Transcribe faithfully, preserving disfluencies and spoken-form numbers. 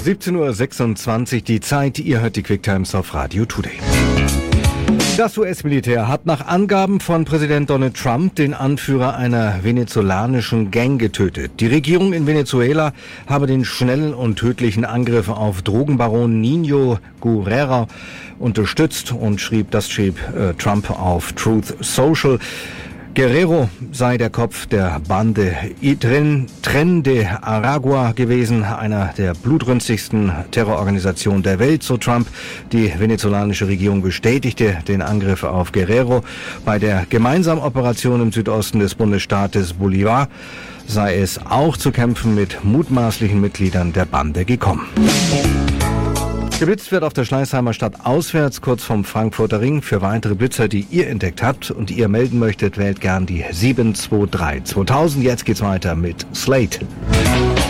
siebzehn Uhr sechsundzwanzig, die Zeit, ihr hört die Quick Times auf Radio Today. Das U S-Militär hat nach Angaben von Präsident Donald Trump den Anführer einer venezolanischen Gang getötet. Die Regierung in Venezuela habe den schnellen und tödlichen Angriff auf Drogenbaron Nino Guerrero unterstützt und schrieb, das schrieb äh, Trump auf Truth Social. Guerrero sei der Kopf der Bande Tren, Tren de Aragua gewesen, einer der blutrünstigsten Terrororganisationen der Welt, so Trump. Die venezolanische Regierung bestätigte den Angriff auf Guerrero. Bei der gemeinsamen Operation im Südosten des Bundesstaates Bolívar sei es auch zu Kämpfen mit mutmaßlichen Mitgliedern der Bande gekommen. Geblitzt wird auf der Schleißheimer Stadt auswärts, kurz vom Frankfurter Ring. Für weitere Blitzer, die ihr entdeckt habt und die ihr melden möchtet, wählt gern die sieben zwei drei zweitausend. Jetzt geht's weiter mit Slate.